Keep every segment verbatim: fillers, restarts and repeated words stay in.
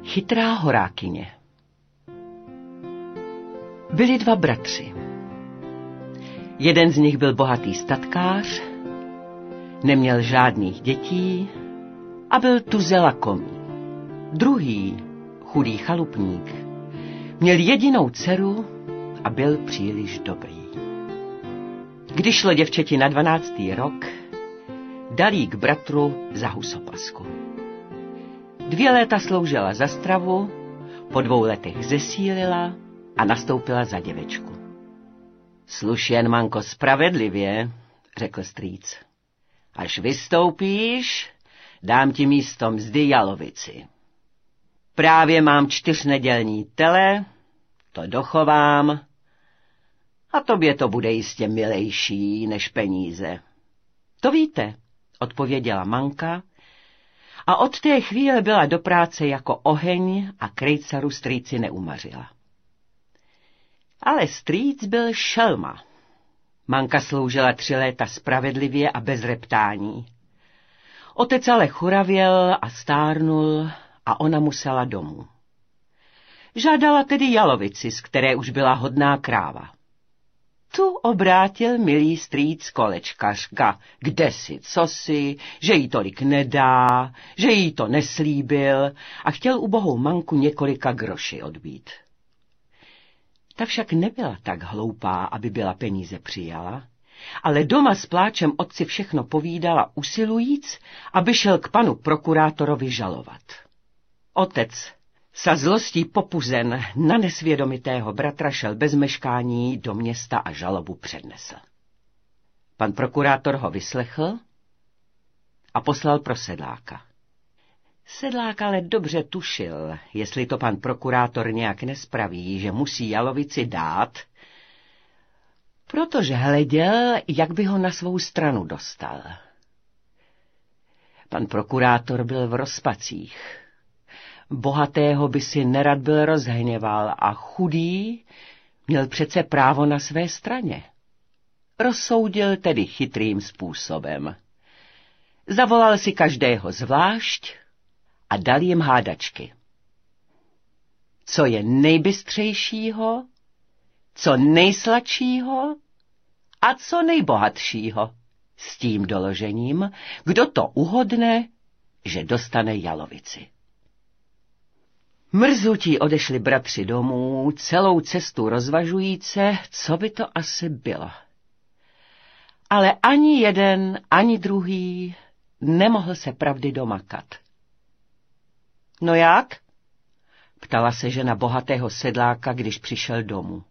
Chytrá horákyně. Byli dva bratři. Jeden z nich byl bohatý statkář, neměl žádných dětí a byl tuze lakomý. Druhý, chudý chalupník, měl jedinou dceru a byl příliš dobrý. Když šlo děvčeti na dvanáctý rok, dal jí k bratru za husopasku. Dvě léta sloužila za stravu, po dvou letech zesílila a nastoupila za děvečku. Sluš jen, manko, spravedlivě, řekl strýc. Až vystoupíš, dám ti místo mzdy jalovici. Právě mám čtyřnedělní tele, to dochovám a tobě to bude jistě milejší než peníze. To víte, odpověděla manka a od té chvíle byla do práce jako oheň a krejcaru strýci neumařila. Ale strýc byl šelma. Manka sloužila tři léta spravedlivě a bez reptání. Otec ale churavěl a stárnul a ona musela domů. Žádala tedy jalovici, z které už byla hodná kráva. Tu obrátil milý strýc kolečkařka, kde si, co si, že jí tolik nedá, že jí to neslíbil a chtěl ubohou manku několika groši odbít. Ta však nebyla tak hloupá, aby byla peníze přijala, ale doma s pláčem otci všechno povídala usilujíc, aby šel k panu prokurátorovi žalovat. Otec, sa zlostí popuzen na nesvědomitého bratra, šel bez meškání do města a žalobu přednesl. Pan prokurátor ho vyslechl a poslal pro sedláka. Sedlák ale dobře tušil, jestli to pan prokurátor nějak nespraví, že musí jalovici dát, protože hleděl, jak by ho na svou stranu dostal. Pan prokurátor byl v rozpacích. Bohatého by si nerad byl rozhněval a chudý měl přece právo na své straně. Rozsoudil tedy chytrým způsobem. Zavolal si každého zvlášť a dal jim hádačky. Co je nejbystřejšího, co nejsladšího a co nejbohatšího, s tím doložením, kdo to uhodne, že dostane jalovici. Mrzutí odešli bratři domů, celou cestu rozvažujíce, co by to asi bylo. Ale ani jeden, ani druhý nemohl se pravdy domakat. No jak? Ptala se žena bohatého sedláka, když přišel domů.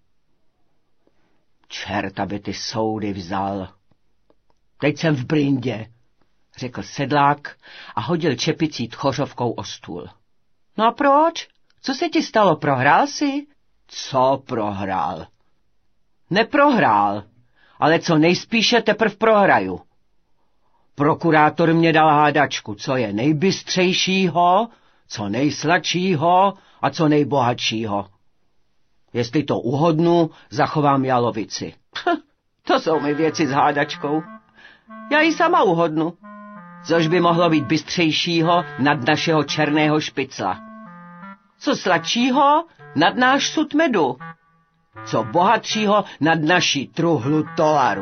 Čert, aby ty soudy vzal. Teď jsem v brindě, řekl sedlák a hodil čepicí tchořovkou o stůl. No a proč? Co se ti stalo, prohrál jsi? Co prohrál? Neprohrál, ale co nejspíše teprv prohraju. Prokurátor mě dal hádačku, co je nejbystřejšího, co nejsladšího a co nejbohatšího. Jestli to uhodnu, zachovám jalovici. To jsou mi věci s hádačkou. Já ji sama uhodnu. Což by mohlo být bystřejšího nad našeho černého špicla. Co sladšího nad náš sud medu. Co bohatšího nad naší truhlu tolarů.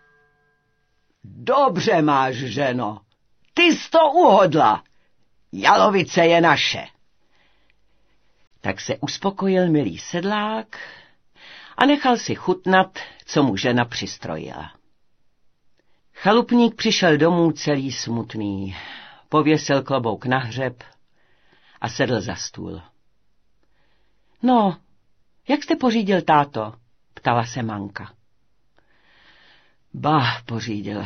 Dobře máš, ženo. Ty jsi to uhodla. Jalovice je naše. Tak se uspokojil milý sedlák a nechal si chutnat, co mu žena přistrojila. Chalupník přišel domů celý smutný, pověsil klobouk na hřeb a sedl za stůl. No, jak jste pořídil, táto? Ptala se manka. Bah, pořídil.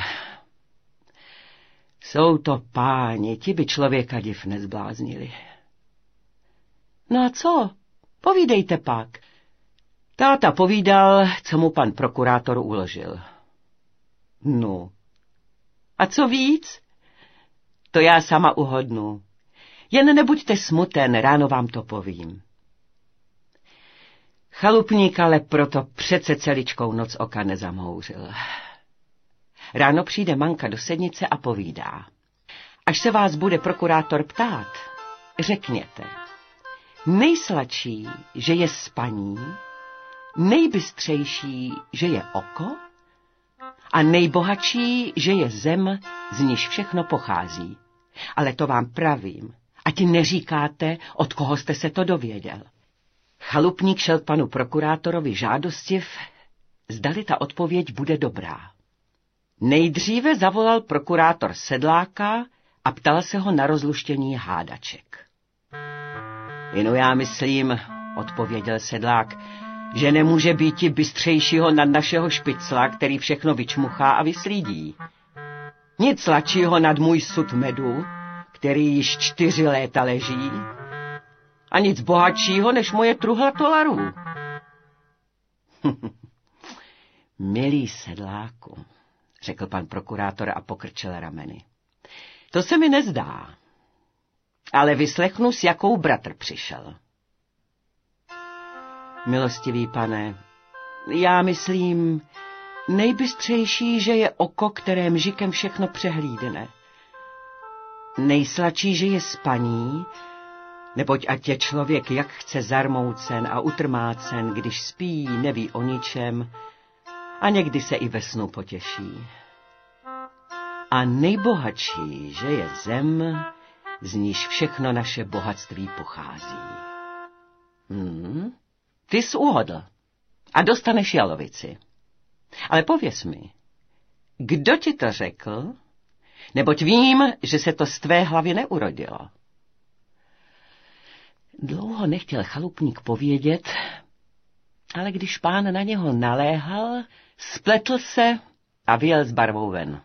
Jsou to páni, ti by člověka div nezbláznili. No a co? Povídejte pak. Táta povídal, co mu pan prokurátor uložil. No. A co víc? To já sama uhodnu. Jen nebuďte smuten, ráno vám to povím. Chalupník ale proto přece celičkou noc oka nezamhouřil. Ráno přijde manka do sednice a povídá. Až se vás bude prokurátor ptát, řekněte. Nejsladší, že je spaní, nejbystřejší, že je oko a nejbohatší, že je zem, z níž všechno pochází. Ale to vám pravím, ať neříkáte, od koho jste se to dověděl. Chalupník šel k panu prokurátorovi žádostiv, zdali ta odpověď bude dobrá. Nejdříve zavolal prokurátor Sedláka a ptal se ho na rozluštění hádaček. Inu já myslím, odpověděl Sedlák, že nemůže být i bystřejšího nad našeho špicla, který všechno vyčmuchá a vyslídí. Nic sladšího nad můj sud medu, který již čtyři léta leží, a nic bohatšího než moje truhla tolarů. Milý Sedláku, řekl pan prokurátor a pokrčil rameny. To se mi nezdá, ale vyslechnu, s jakou bratr přišel. Milostivý pane, já myslím, nejbystřejší, že je oko, které mžikem všechno přehlídne. Nejsladší, že je spaní, neboť ať je člověk jak chce zarmoucen a utrmácen, když spí, neví o ničem a někdy se i ve snu potěší. A nejbohatší, že je zem, z níž všechno naše bohatství pochází. Hmm, ty jsi uhodl a dostaneš jalovici. Ale pověz mi, kdo ti to řekl, neboť vím, že se to z tvé hlavy neurodilo. Dlouho nechtěl chalupník povědět, ale když pán na něho naléhal, spletl se a vyjel s barvou ven.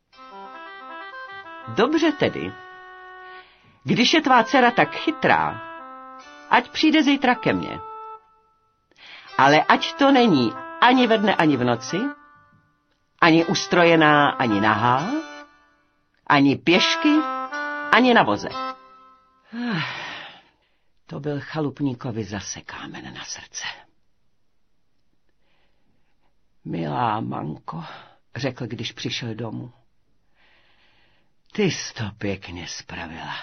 Dobře tedy, když je tvá dcera tak chytrá, ať přijde zítra ke mně. Ale ať to není ani ve dne, ani v noci, ani ustrojená, ani nahá, ani pěšky, ani na voze. To byl chalupníkovi zase kámen na srdce. Milá manko, řekl, když přišel domů, ty jsi to pěkně spravila.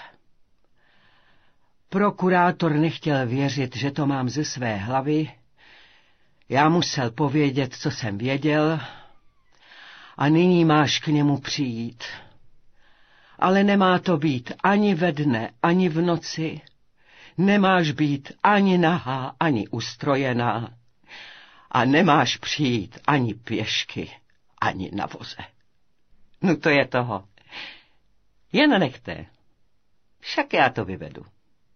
Prokurátor nechtěl věřit, že to mám ze své hlavy. Já musel povědět, co jsem věděl, a nyní máš k němu přijít. Ale nemá to být ani ve dne, ani v noci. Nemáš být ani nahá, ani ustrojená. A nemáš přijít ani pěšky, ani na voze. No to je toho. Jen nechte. Však já to vyvedu.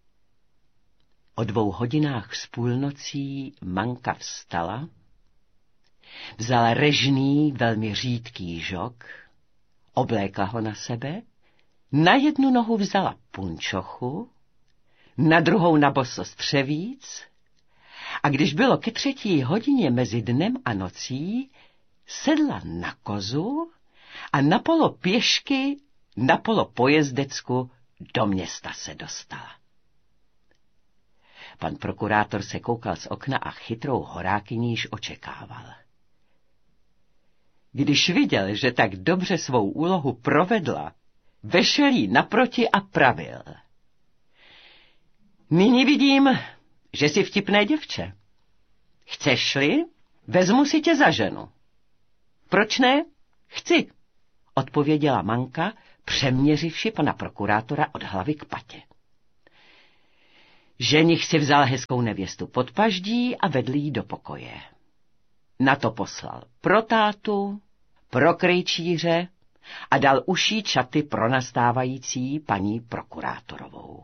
O dvou hodinách z půlnocí manka vstala, vzala režný, velmi řídký žok, oblékla ho na sebe, na jednu nohu vzala punčochu, na druhou naboso střevíc a když bylo ke třetí hodině mezi dnem a nocí, sedla na kozu a napolo pěšky, napolo po jezdecku do města se dostala. Pan prokurátor se koukal z okna a chytrou horákyní již očekával. Když viděl, že tak dobře svou úlohu provedla, vešel jí naproti a pravil. Nyní vidím, že jsi vtipné děvče. Chceš-li, vezmu si tě za ženu. Proč ne? Chci, odpověděla manka, přeměřivši pana prokurátora od hlavy k patě. Ženich si vzal hezkou nevěstu pod paždí a vedl jí do pokoje. Na to poslal pro tátu, pro krejčíře a dal uší čaty pro nastávající paní prokurátorovou.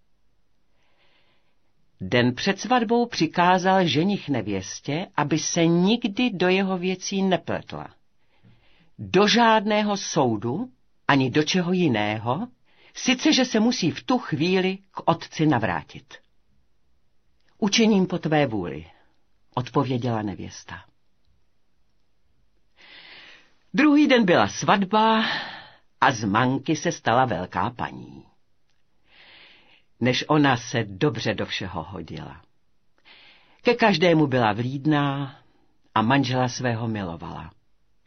Den před svatbou přikázal ženich nevěstě, aby se nikdy do jeho věcí nepletla. Do žádného soudu, ani do čeho jiného, sice, že se musí v tu chvíli k otci navrátit. Učiním po tvé vůli, odpověděla nevěsta. Druhý den byla svatba a z manky se stala velká paní. Než ona se dobře do všeho hodila. Ke každému byla vlídná a manžela svého milovala.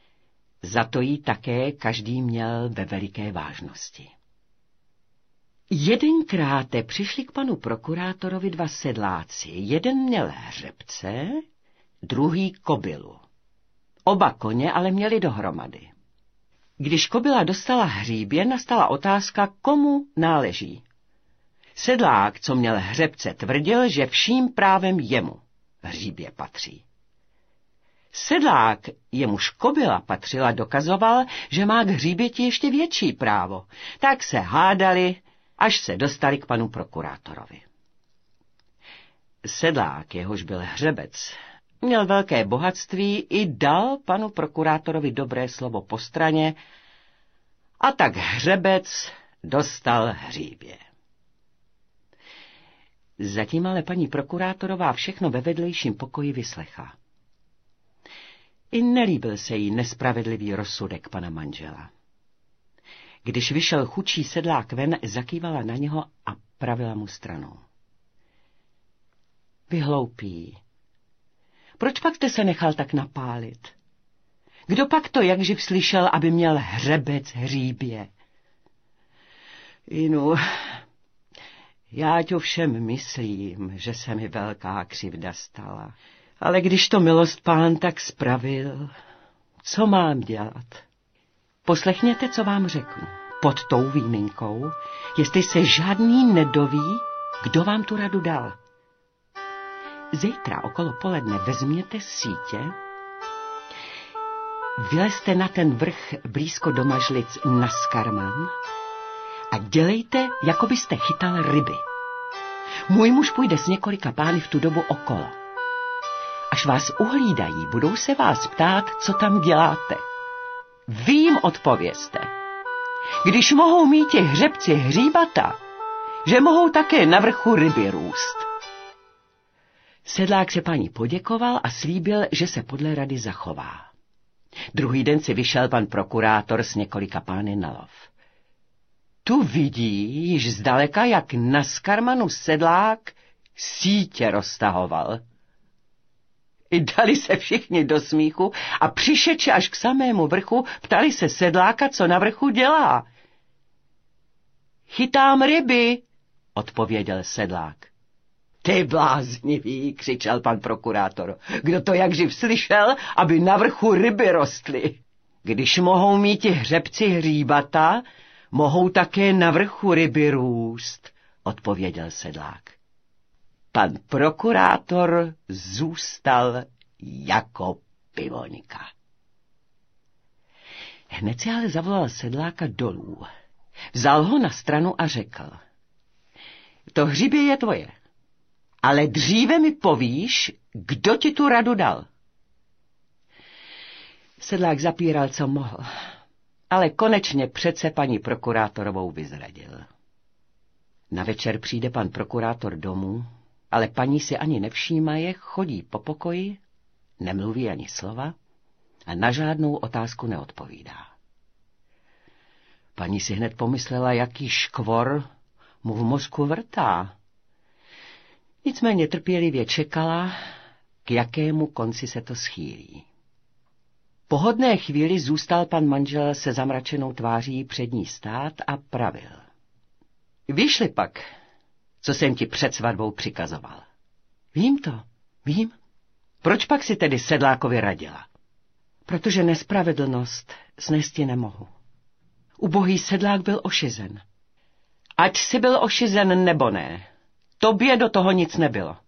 Za to jí také každý měl ve veliké vážnosti. Jedenkráte přišli k panu prokurátorovi dva sedláci. Jeden měl hřebce, druhý kobylu. Oba koně ale měli dohromady. Když kobyla dostala hříbě, nastala otázka, komu náleží. Sedlák, co měl hřebce, tvrdil, že vším právem jemu hříbě patří. Sedlák, jemuž kobyla patřila, dokazoval, že má k hříběti ještě větší právo. Tak se hádali, až se dostali k panu prokurátorovi. Sedlák, jehož byl hřebec, měl velké bohatství i dal panu prokurátorovi dobré slovo po straně, a tak hřebec dostal hříbě. Zatím ale paní prokurátorová všechno ve vedlejším pokoji vyslechla. I nelíbil se jí nespravedlivý rozsudek pana manžela. Když vyšel chudší sedlák ven, zakývala na něho a pravila mu stranou. Vy hloupí, proč pak jste se nechal tak napálit? Kdo pak to jakživ slyšel, aby měl hřebec hříbě? Inu, já ti ovšem myslím, že se mi velká křivda stala. Ale když to milost pán tak spravil, co mám dělat? Poslechněte, co vám řeknu. Pod tou výjimkou, jestli se žádný nedoví, kdo vám tu radu dal. Zítra okolo poledne vezměte sítě, vylezte na ten vrch blízko do Mažlic na Skarman a dělejte, jako byste chytal ryby. Můj muž půjde s několika pány v tu dobu okolo. Až vás uhlídají, budou se vás ptát, co tam děláte. Vy jim odpovězte. Když mohou mít ti hřebci hříbata, že mohou také na vrchu ryby růst. Sedlák se paní poděkoval a slíbil, že se podle rady zachová. Druhý den si vyšel pan prokurátor s několika pány na lov. Tu vidí již zdaleka, jak na Skarmanu sedlák sítě roztahoval. I dali se všichni do smíchu a přišeči až k samému vrchu ptali se sedláka, co na vrchu dělá. Chytám ryby, odpověděl sedlák. Ty bláznivý, křičel pan prokurátor. Kdo to jakživ slyšel, aby na vrchu ryby rostly? Když mohou mít ti hřebci hříbata, mohou také na vrchu ryby růst, odpověděl sedlák. Pan prokurátor zůstal jako pivoňka. Hned si ale zavolal sedláka dolů. Vzal ho na stranu a řekl. To hřibě je tvoje, ale dříve mi povíš, kdo ti tu radu dal. Sedlák zapíral, co mohl, ale konečně přece paní prokurátorovou vyzradil. Na večer přijde pan prokurátor domů, ale paní si ani nevšímaje, chodí po pokoji, nemluví ani slova a na žádnou otázku neodpovídá. Paní si hned pomyslela, jaký škvor mu v mozku vrtá. Nicméně trpělivě čekala, k jakému konci se to schýlí. Po hodné chvíli zůstal pan manžel se zamračenou tváří před ní stát a pravil. Vyšli pak, co jsem ti před svatbou přikazoval. Vím to, vím. Proč pak si tedy sedlákovi radila? Protože nespravedlnost snesti nemohu. Ubohý sedlák byl ošizen. Ať si byl ošizen nebo ne, tobě do toho nic nebylo.